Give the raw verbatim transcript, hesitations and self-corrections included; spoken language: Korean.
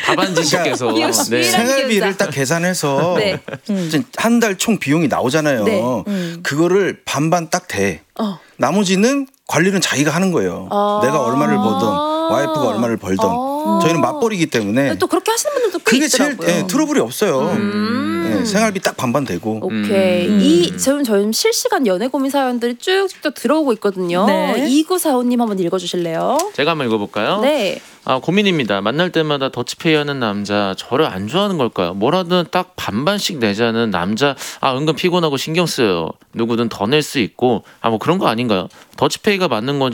밥안지 씨께서 네. 생활비를 딱 계산해서 네. 한 달 총 비용이 나오잖아요. 네. 음. 그거를 반반 딱 돼. 어. 나머지는 관리는 자기가 하는 거예요. 아~ 내가 얼마를 벌든 와이프가 얼마를 벌든 아~ 저희는 맞벌이기 때문에 또 그렇게 하시는 분들도 꽤 그게 있더라고요. 제일 네, 트러블이 없어요. 음. 네, 생활비 딱 반반 되고. 오케이. 음. 이 지금 저희 실시간 연애 고민 사연들이 쭉쭉 들어오고 있거든요. 네. 이구사오님 한번 읽어주실래요? 제가 한번 읽어볼까요? 네. 아, 고민입니다. 만날 때마다 더치페이 하는 남자 저를 안 좋아하는 걸까요? 뭐라든 딱 반반씩 내자는 남자 아 은근 피곤하고 신경 쓰여요. 누구든 더 낼 수 있고 아 뭐 그런 거 아닌가요? 더치페이가 맞는 건지